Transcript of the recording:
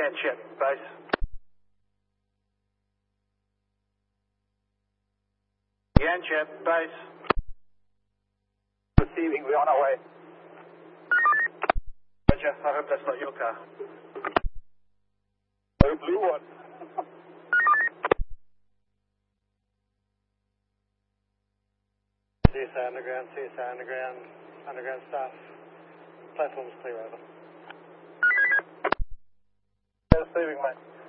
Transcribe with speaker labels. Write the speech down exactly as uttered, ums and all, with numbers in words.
Speaker 1: Yanchep, base. Yanchep, base.
Speaker 2: Receiving, we're on our way.
Speaker 1: Roger, I hope that's not your car.
Speaker 2: A blue one.
Speaker 3: C S I underground, C S I underground, underground staff. Platform's clear over.
Speaker 2: Receiving, mate.